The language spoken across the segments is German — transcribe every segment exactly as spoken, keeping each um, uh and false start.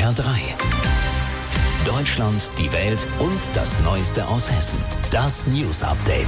R drei. Deutschland, die Welt und das Neueste aus Hessen. Das News Update.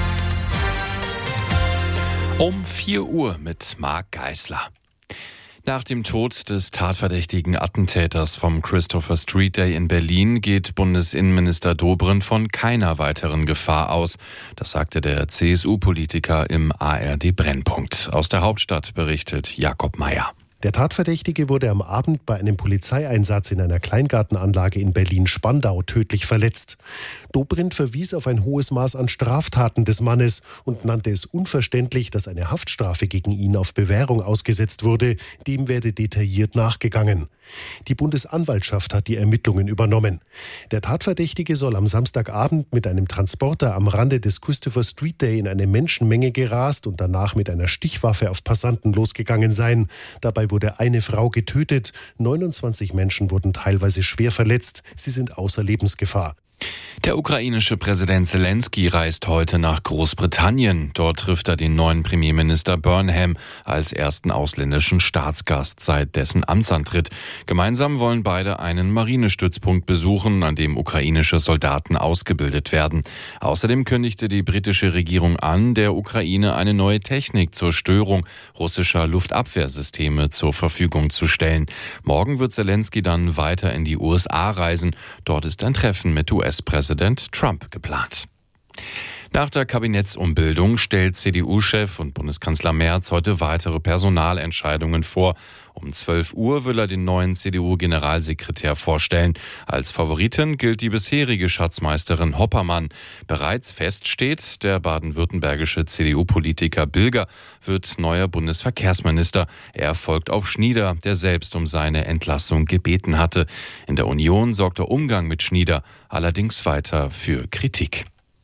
Um vier Uhr mit Marc Geisler. Nach dem Tod des tatverdächtigen Attentäters vom Christopher Street Day in Berlin geht Bundesinnenminister Dobrindt von keiner weiteren Gefahr aus. Das sagte der C S U-Politiker im A R D-Brennpunkt. Aus der Hauptstadt berichtet Jakob Meyer. Der Tatverdächtige wurde am Abend bei einem Polizeieinsatz in einer Kleingartenanlage in Berlin-Spandau tödlich verletzt. Dobrindt verwies auf ein hohes Maß an Straftaten des Mannes und nannte es unverständlich, dass eine Haftstrafe gegen ihn auf Bewährung ausgesetzt wurde. Dem werde detailliert nachgegangen. Die Bundesanwaltschaft hat die Ermittlungen übernommen. Der Tatverdächtige soll am Samstagabend mit einem Transporter am Rande des Christopher Street Day in eine Menschenmenge gerast und danach mit einer Stichwaffe auf Passanten losgegangen sein. Dabei wurde eine Frau getötet, neunundzwanzig Menschen wurden teilweise schwer verletzt. Sie sind außer Lebensgefahr. Der ukrainische Präsident Zelensky reist heute nach Großbritannien. Dort trifft er den neuen Premierminister Burnham als ersten ausländischen Staatsgast seit dessen Amtsantritt. Gemeinsam wollen beide einen Marinestützpunkt besuchen, an dem ukrainische Soldaten ausgebildet werden. Außerdem kündigte die britische Regierung an, der Ukraine eine neue Technik zur Störung russischer Luftabwehrsysteme zur Verfügung zu stellen. Morgen wird Zelensky dann weiter in die U S A reisen. Dort ist ein Treffen mit U S-Präsident Trump geplant. Nach der Kabinettsumbildung stellt C D U-Chef und Bundeskanzler Merz heute weitere Personalentscheidungen vor. Um zwölf Uhr will er den neuen C D U-Generalsekretär vorstellen. Als Favoritin gilt die bisherige Schatzmeisterin Hoppermann. Bereits fest steht, der baden-württembergische C D U-Politiker Bilger wird neuer Bundesverkehrsminister. Er folgt auf Schnieder, der selbst um seine Entlassung gebeten hatte. In der Union sorgt der Umgang mit Schnieder allerdings weiter für Kritik.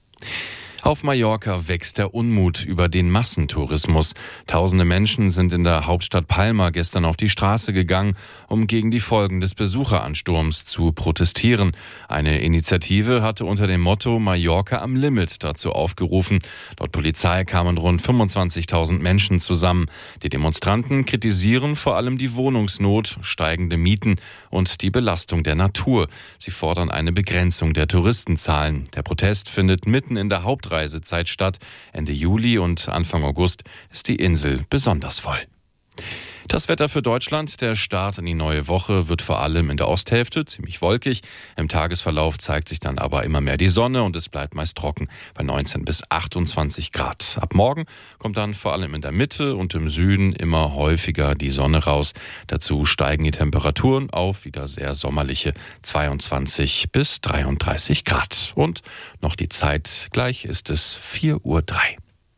Auf Mallorca wächst der Unmut über den Massentourismus. Tausende Menschen sind in der Hauptstadt Palma gestern auf die Straße gegangen, um gegen die Folgen des Besucheransturms zu protestieren. Eine Initiative hatte unter dem Motto Mallorca am Limit dazu aufgerufen. Laut Polizei kamen rund fünfundzwanzigtausend Menschen zusammen. Die Demonstranten kritisieren vor allem die Wohnungsnot, steigende Mieten und die Belastung der Natur. Sie fordern eine Begrenzung der Touristenzahlen. Der Protest findet mitten in der Hauptreisezeit statt. Ende Juli und Anfang August ist die Insel besonders voll. Das Wetter für Deutschland. Der Start in die neue Woche wird vor allem in der Osthälfte ziemlich wolkig. Im Tagesverlauf zeigt sich dann aber immer mehr die Sonne und es bleibt meist trocken bei neunzehn bis achtundzwanzig Grad. Ab morgen kommt dann vor allem in der Mitte und im Süden immer häufiger die Sonne raus. Dazu steigen die Temperaturen auf wieder sehr sommerliche zweiundzwanzig bis dreiunddreißig Grad. Und noch die Zeit, gleich ist es vier Uhr drei.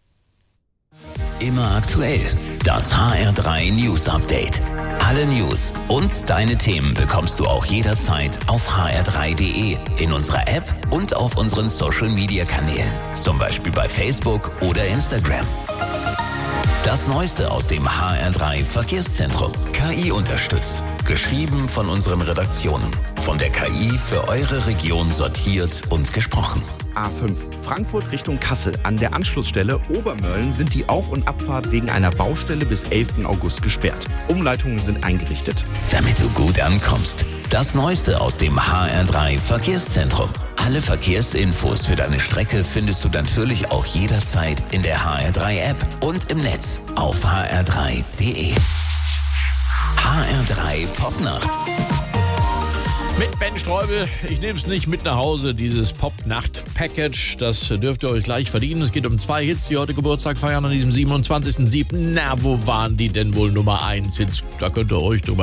Immer aktuell. Das H R drei News Update. Alle News und deine Themen bekommst du auch jederzeit auf h r drei punkt d e, in unserer App und auf unseren Social Media Kanälen. Zum Beispiel bei Facebook oder Instagram. Das Neueste aus dem H R drei Verkehrszentrum. K I unterstützt. Geschrieben von unseren Redaktionen. Von der K I für eure Region sortiert und gesprochen. A fünf Frankfurt Richtung Kassel. An der Anschlussstelle Obermölln sind die Auf- und Abfahrt wegen einer Baustelle bis elften August gesperrt. Umleitungen sind eingerichtet. Damit du gut ankommst. Das Neueste aus dem H R drei Verkehrszentrum. Alle Verkehrsinfos für deine Strecke findest du natürlich auch jederzeit in der H R drei App und im Netz auf h r drei punkt d e. H R drei Popnacht. Mit Ben Streubel. Ich nehme es nicht mit nach Hause, dieses Pop-Nacht-Package. Das dürft ihr euch gleich verdienen. Es geht um zwei Hits, die heute Geburtstag feiern an diesem siebenundzwanzigsten siebten Na, wo waren die denn wohl Nummer eins Hits? Da könnt ihr euch drüber